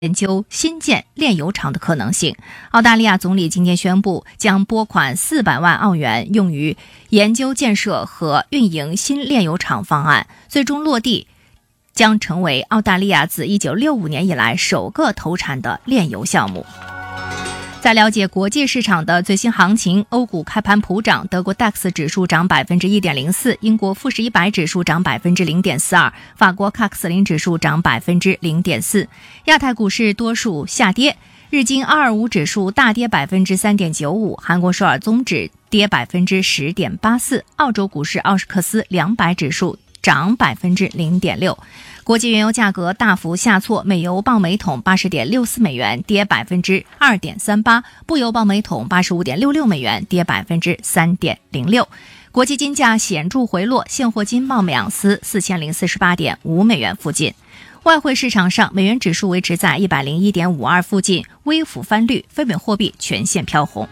研究新建炼油厂的可能性。澳大利亚总理今天宣布，将拨款400万澳元用于研究建设和运营新炼油厂方案，最终落地，将成为澳大利亚自1965年以来首个投产的炼油项目。在了解国际市场的最新行情，欧股开盘普涨，德国 DAX 指数涨 1.04%， 英国富时100指数涨 0.42%， 法国 CAC 40指数涨 0.4%。 亚太股市多数下跌，日经225指数大跌 3.95%， 韩国首尔综指跌 10.84%， 澳洲股市奥斯克斯200指数涨 0.6%。国际原油价格大幅下挫，美油磅每桶 80.64 美元，跌 2.38%， 布油磅每桶 85.66 美元，跌 3.06%。国际金价显著回落，现货金报每盎司 4048.5 美元附近。外汇市场上，美元指数维持在 101.52 附近，微幅翻绿，非美货币全线飘红。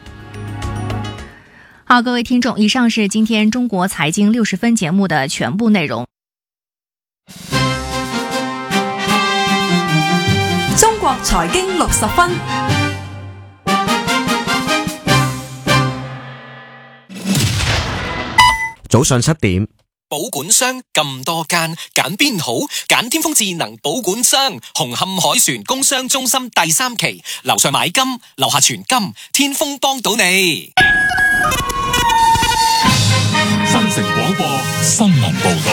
好，各位听众，以上是今天中国财经60分节目的全部内容。 中國財經60分， 早上7點， 保管商咁多間，揀邊好？揀天風智能保管商，紅磡海船工商中心第3期，樓上買金，樓下存金，天風幫到你。 新城廣播新聞報道。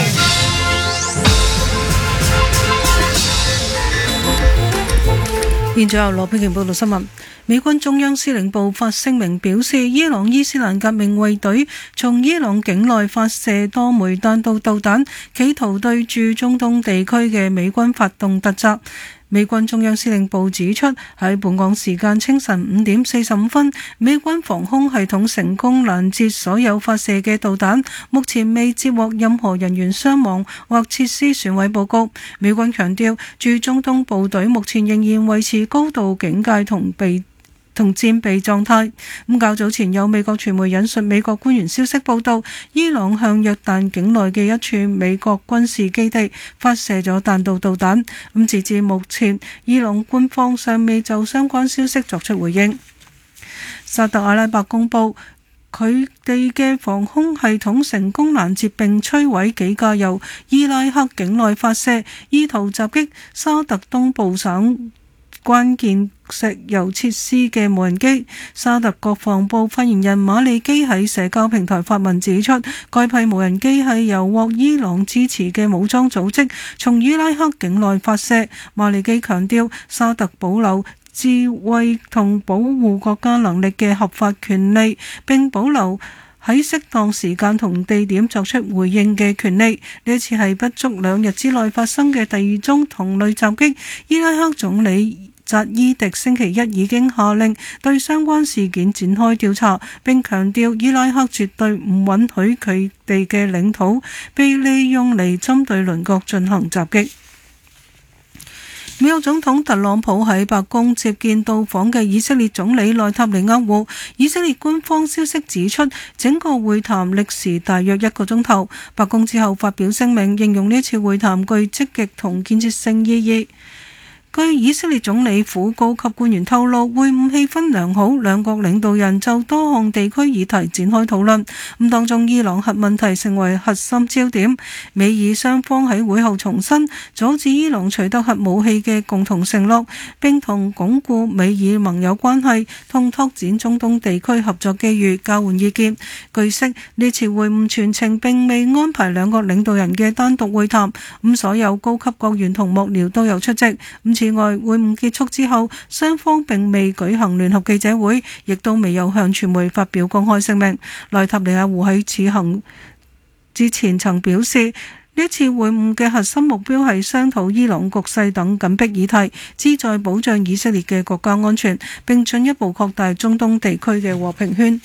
現在由羅佩瓊報道新聞。美軍中央司令部發聲明表示，伊朗伊斯蘭革命衛隊從伊朗境內發射多枚彈道導彈，企圖對駐中東地區嘅美軍發動突襲。美軍中央司令部指出，喺本港時間清晨5點45分，美軍防空系統成功攔截所有發射嘅導彈，目前未接獲任何人員傷亡或設施損毀報告。美軍強調，駐中東部隊目前仍然維持高度警戒同戰備狀態。較早前有美國傳媒引述美國官員消息報道，伊朗向約旦境內嘅一處美國軍事基地發射咗彈道導彈。截至目前，伊朗官方尚未就相關消息作出回應。沙特阿拉伯公佈，佢哋嘅防空系統成功攔截並摧毀幾架由伊拉克境內發射，意圖襲擊沙特東部省關鍵石油設施嘅無人機。沙特國防部發言人馬利基喺社交平台發文指出，該批無人機係由獲伊朗支持嘅武裝組織從伊拉克境內發射。馬利基強調，沙特保留自衛同保護國家能力嘅合法權利，並保留喺適當時間同地點作出回應嘅權利。呢次係不足2日之內發生嘅第2宗同類襲擊。伊拉克總理扎伊迪星期1已經下令對相關事件展開調查，並強調伊拉克絕對唔允許佢哋嘅領土被利用嚟針對鄰國進行襲擊。美國總統特朗普喺白宮接見到訪嘅以色列總理內塔尼亞胡。以色列官方消息指出，整個會談歷時大約1個鐘頭。白宮之後發表聲明，形容呢次會談具積極同建設性意義。據以色列總理府高級官員透露，會晤氣氛良好，兩國領導人就多項地區議題展開討論。當中伊朗核問題成為核心焦點。美以雙方喺會後重申阻止伊朗取得核武器嘅共同承諾，並同鞏固美以盟友關係同拓展中東地區合作機遇交換意見。據悉，呢次會晤全程並未安排兩國領導人嘅單獨會談，所有高級國員同幕僚都有出席。此外，會晤結束之後，雙方並未舉行聯合記者會，亦都未有向傳媒發表公開聲明。內塔尼亞胡喺此行之前曾表示，呢次會晤嘅核心目標係商討伊朗局勢等緊迫議題，旨在保障以色列嘅國家安全，並進一步擴大中東地區嘅和平圈。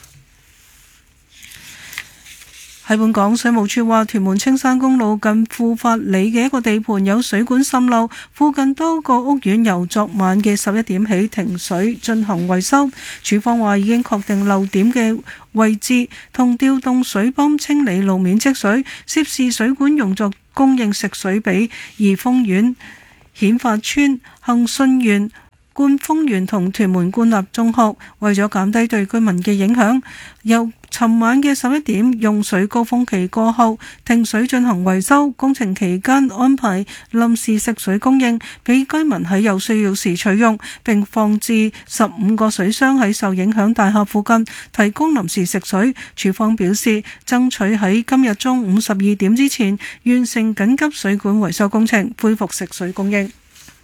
喺本港，水務署話屯門青山公路近富發里嘅一個地盤有水管滲漏，附近多個屋苑由昨晚嘅11點起停水進行維修。署方話已經確定漏點嘅位置，同調動水泵清理路面積水，涉事水管用作供應食水俾怡豐苑。 顯發邨、恒順苑、冠峰園同屯門官立中學，為咗減低對居民嘅影響，由尋晚嘅11點用水高峰期過後停水進行維修，工程期間安排臨時食水供應，俾居民喺有需要時取用，並放置15個水箱喺受影響大廈附近，提供臨時食水。署方表示，爭取喺今日中午12點之前完成緊急水管維修工程，恢復食水供應。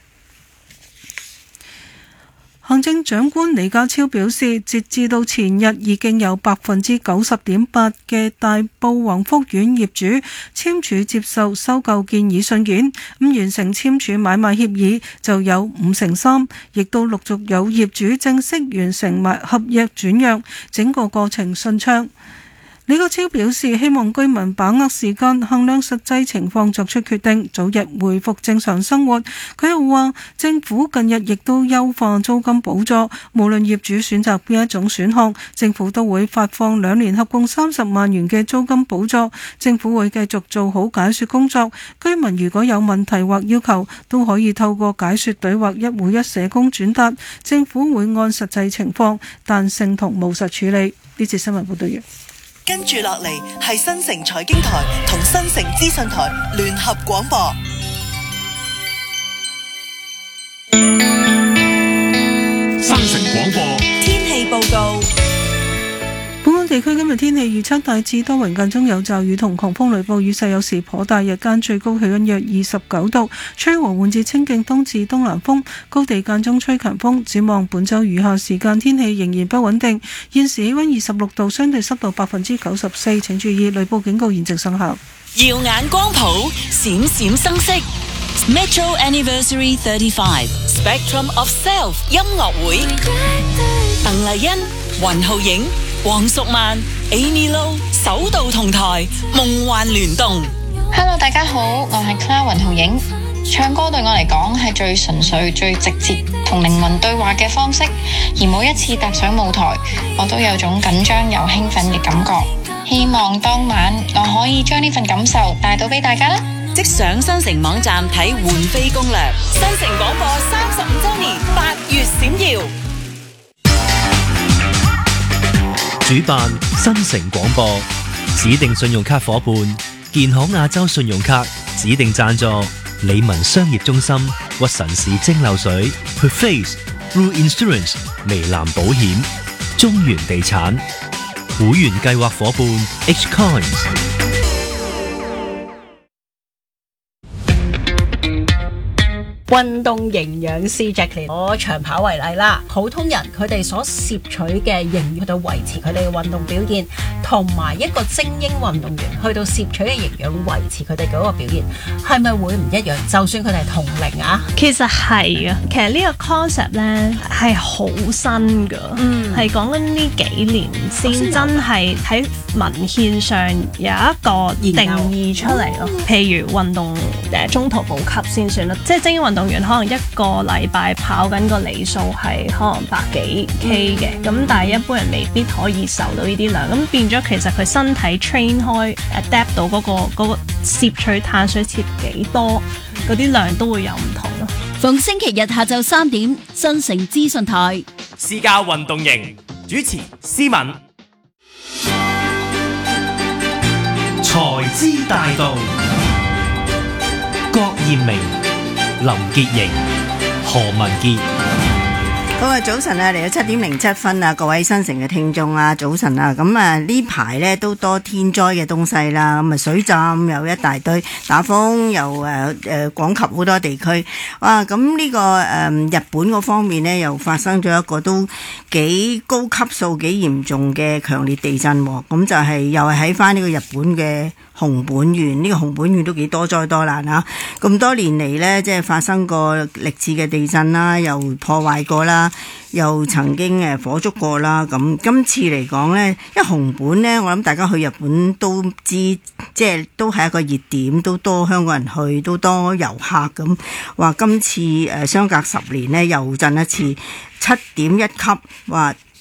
行政長官李家超表示，截至到前日已經有90.8%嘅大埔宏福苑業主簽署接受收購建議信件，完成簽署買賣協議就有53%，亦都陸續有業主正式完成合約轉讓，整個過程順暢。李家超表示，希望居民把握時間，衡量實際情況作出決定，早日回復正常生活。佢又話，政府近日亦都優化租金補助，無論業主選擇邊一種選項，政府都會發放2年合共30萬元嘅租金補助。政府會繼續做好解說工作，居民如果有問題或要求，都可以透過解說隊或1戶1社工轉達，政府會按實際情況彈性同務實處理。呢節新聞報道完。 跟住落嚟係新城財經台同新城資訊台聯合廣播。 新城廣播天氣報告。 本港地區今日天氣預測大致多雲，間中有驟雨同狂風雷暴，雨勢有時頗大，日間最高氣溫約29度，吹和緩至清勁東至東南風，高地間中吹強風。展望本週餘下時間天氣仍然不穩定。現時氣溫26度，相對濕度94%，請注意雷暴警告現正生效。 耀眼光譜，閃閃生色。Metro Anniversary 35 Spectrum of Self 音樂會，鄧麗欣、雲浩影、黃淑曼、Amy Lo 首度同台，夢幻聯動。 Hello， 大家好，我係 Clara 雲浩影。唱歌對我嚟講係最純粹、最直接同靈魂對話嘅方式，而每一次踏上舞台，我都有種緊張又興奮嘅感覺。希望當晚我可以將呢份感受帶到俾大家啦！ 即上新城網站睇換飛攻略。新城廣播35週年8月閃耀。 主辦新城廣播，指定信用卡夥伴建行亞洲信用卡，指定贊助理文商業中心、屈臣氏蒸餾水、Perface、Blue Insurance、微藍保險、中原地產，會員計劃夥伴 H Coins。 運動營養師 Jackie， 攞長跑為例啦，普通人佢哋所攝取嘅營養去到維持佢哋嘅運動表現，同埋一個精英運動員去到攝取嘅營養維持佢哋嗰個表現，係咪會唔一樣？就算佢哋係同齡啊？ 其實係啊，其實呢個 concept 咧係好新㗎，係講緊呢幾年先真係喺文獻上有一個定義出嚟咯。譬如運動中途補給先算啦，即係精英運動員可能一個禮拜跑緊個里數係可能100幾 K 嘅，咁但係一般人未必可以受到呢啲量，咁變咗其實佢身體 train 開 adapt 到嗰個攝取碳水攝幾多，嗰啲量都會有唔同咯。 逢星期日下晝3點，新城資訊台私家運動營主持思敏， 財之大道，郭艷明、林潔瑩、何文傑。 好啊，早晨啊，嚟到7:07啊，各位新城嘅聽眾啊，早晨啊，咁啊呢排呢都多天災嘅東西啦，咁啊水浸又一大堆，打風又廣及好多地區，哇！咁呢個日本嗰方面呢，又發生咗一個都幾高級數、幾嚴重嘅強烈地震，咁就係又係喺翻呢個日本嘅熊本縣，呢個熊本縣都幾多災多難啊！咁多年嚟呢，即係發生過歷次嘅地震啦，又破壞過啦，又曾經火燭過啦。咁今次嚟講呢，因為熊本呢，我諗大家去日本都知，即係都係一個熱點，都多香港人去，都多遊客咁。話今次相隔10年呢，又震一次7.1級，話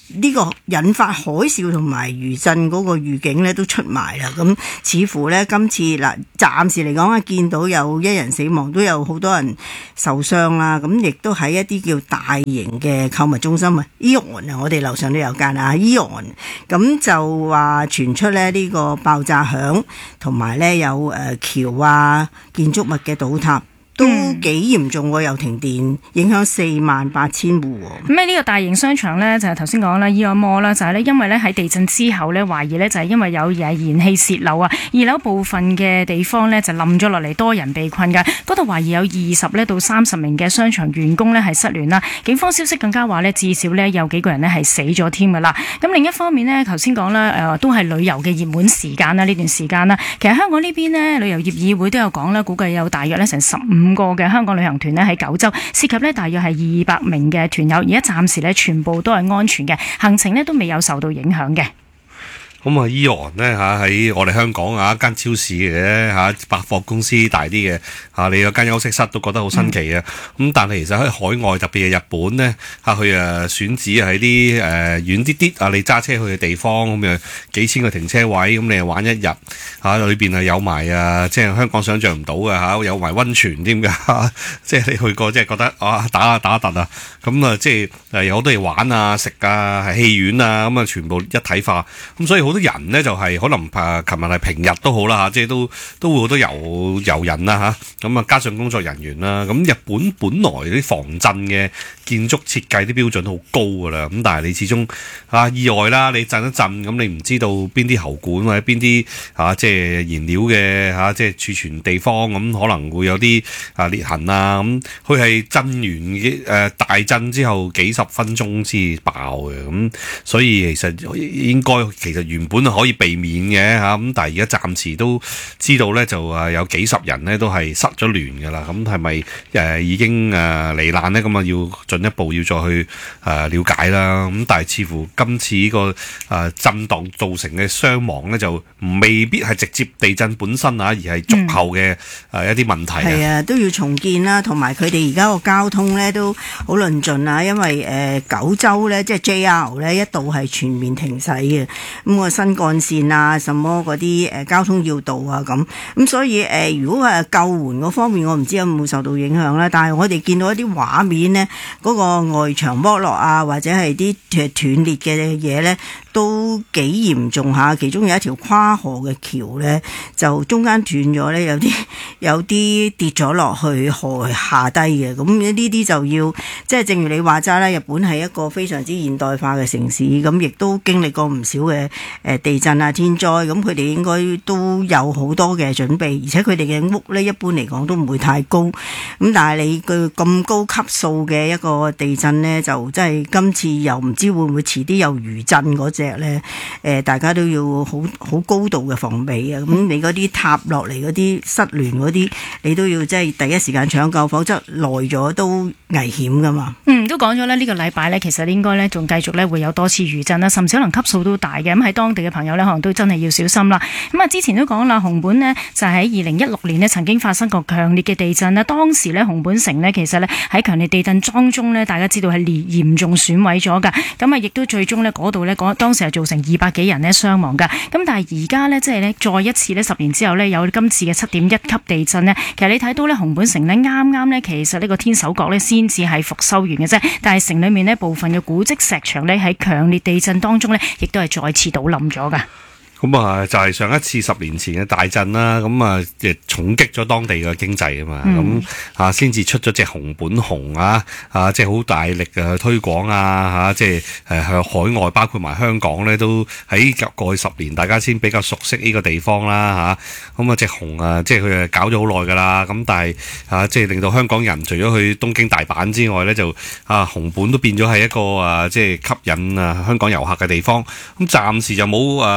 呢個引發海嘯同埋餘震嗰個預警咧都出埋啦。咁似乎咧今次暫時嚟講啊，見到有1人死亡，都有好多人受傷啦。咁亦都喺一啲叫大型嘅購物中心啊，AEON啊，我哋樓上都有間啊，AEON。咁就話傳出咧呢個爆炸響，同埋咧有橋啊、建築物嘅倒塌。都幾嚴重喎，又停電，影響48000戶喎。 咁呢個大型商場呢，就係頭先講啦，AEON Mall啦，就係呢，因為呢喺地震之後呢，懷疑呢就係因為有燃氣泄漏啊，2樓部分嘅地方呢就冧咗落嚟，多人被困㗎。嗰度懷疑有20到30名嘅商場員工呢係失聯啦。警方消息更加話呢，至少呢有幾個人呢係死咗添㗎啦。咁另一方面呢，頭先講啦，都係旅遊嘅熱門時間啦，呢段時間啦，其實香港呢邊呢，旅遊業議會都有講啦，估計有大約呢成15個嘅香港旅行團呢喺9州，涉及呢大約係200名嘅團友，而家暫時呢全部都係安全嘅，行程呢都未有受到影響嘅。 咁啊，AEON 咧喺我哋香港一間超市嘅百貨公司大啲嘅你有間休息室都覺得好新奇啊！咁但係其實喺海外，特別係日本咧佢選址喺啲遠啲你揸車去嘅地方，咁樣幾千個停車位，咁你玩一日裏邊係有埋即係香港想象唔到嘅有埋溫泉添㗎，即係你去過即係覺得打突啊！咁即係有好多嘢玩啊、食啊、戲院啊，咁全部一體化，咁所以好多人呢，就係可能琴日係平日都好啦，即係都會好多遊人啦咁加上工作人員啦，咁日本來啲防震嘅建築設計啲標準好高㗎啦，咁但係你始終意外啦，你震一震咁你唔知道邊啲喉管或者邊啲即係燃料嘅即係儲存地方，咁可能會有啲裂痕啊，咁佢係震完大震之後幾十分鐘先爆嘅，咁所以其實應該原本係可以避免嘅咁但係而家暫時都知道咧，就有幾十人咧都係失咗聯㗎啦。咁係咪已經罹難咧？咁要進一步要再去了解啦。咁但係似乎今次呢個震盪造成嘅傷亡咧，就未必係直接地震本身而係續後嘅一啲問題。 係啊，都要重建啦，同埋佢哋而家個交通咧都好論盡啊，因為9州咧即係 JR 咧一度係全面停駛嘅。咁個新幹線啊，什麼嗰啲交通要道啊，咁所以如果係救援嗰方面，我唔知有冇受到影響啦。但係我哋見到一啲畫面呢，嗰個外牆剝落啊，或者係啲斷裂嘅嘢呢，都幾嚴重下。其中有一條跨河嘅橋呢，就中間斷咗呢，有啲跌咗落去河下低嘅。咁呢啲就要即係正如你話齋啦，日本係一個非常之現代化嘅城市，咁亦都經歷過唔少嘅地震啊、天災，咁佢哋應該都有好多嘅準備，而且佢哋嘅屋呢，一般嚟講都唔會太高。咁但係你佢咁高級數嘅一個地震呢，就真係今次又唔知會唔會遲啲有餘震嗰隻呢？大家都要好高度嘅防備啊！咁你嗰啲塌落嚟嗰啲失聯嗰啲，你都要即係第一時間搶救，否則耐咗都危險噶嘛。 都講咗呢個禮拜呢，其實應該呢仲繼續呢會有多次餘震啦，甚至可能級數都大嘅。咁喺當地嘅朋友呢，可能都真係要小心啦。咁之前都講啦，熊本呢就喺2016年呢曾經發生過強烈嘅地震啦。當時呢，熊本城呢其實呢喺強烈地震當中呢，大家知道係嚴重損毀咗㗎。咁亦都最終呢嗰度呢，當時係造成200幾人呢傷亡㗎。咁但係而家呢，即係呢再一次呢10年之後呢，有今次嘅7.1級地震呢。其實你睇到呢，熊本城呢啱啱呢，其實呢個天守閣呢先至係復修完嘅啫。但係城裏面呢部分嘅古蹟石牆呢，喺強烈地震當中呢，亦都係再次倒冧咗㗎。 咁就係上一次10年前嘅大震啦，咁重擊咗當地嘅經濟啊嘛，咁先至出咗隻熊本熊即係好大力嘅推廣即係向海外包括埋香港咧，都喺過去10年大家先比較熟悉呢個地方啦咁隻熊即係佢搞咗好耐噶啦，咁但係即係令到香港人除咗去東京大阪之外咧，就熊本都變咗係一個即係吸引香港遊客嘅地方。咁暫時就冇話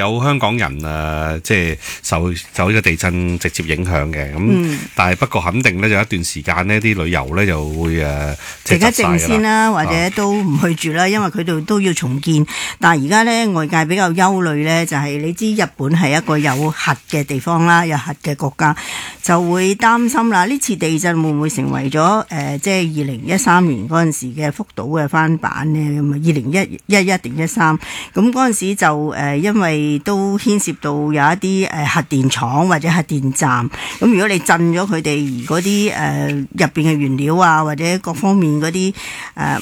有香港人即係受呢個地震直接影響嘅。咁但係不過肯定咧，就一段時間呢啲旅遊咧就會靜一靜先啦，或者都唔去住啦，因為佢哋都要重建。但係而家咧外界比較憂慮咧，就係你知日本係一個有核嘅地方啦，有核嘅國家，就會擔心啦。呢次地震會唔會成為咗即係2013年嗰陣時嘅福島嘅翻版呢？咁啊，2011定13，咁嗰陣時就因為都牽涉到有一啲核電廠或者核電站，咁如果你震咗佢哋，而嗰啲入邊嘅原料啊或者各方面嗰啲